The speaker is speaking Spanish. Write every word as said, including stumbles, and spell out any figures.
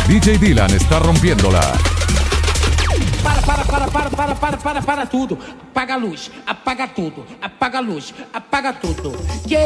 D J Dylan está rompiéndola. Para, para, para, para, para, para, para, para tudo. Apaga a luz, apaga tudo, apaga a luz, apaga tudo. Que